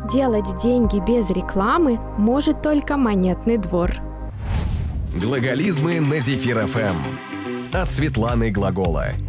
Делать деньги без рекламы может только Монетный двор. Глаголизмы на Зефир ФМ. От Светланы Глагола.